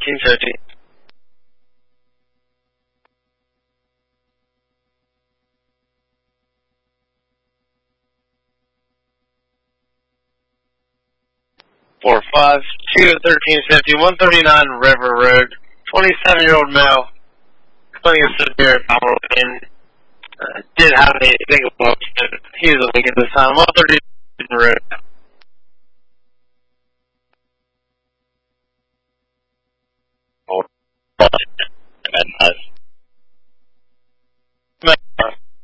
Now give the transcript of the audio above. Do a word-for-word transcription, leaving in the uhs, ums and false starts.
thirteen fifty. Four five two thirteen fifty one thirty nine River Road. Twenty seven year old male. Plenty of severe abdominal pain. Uh, did have a single book. He was awake at this time. One thirty road.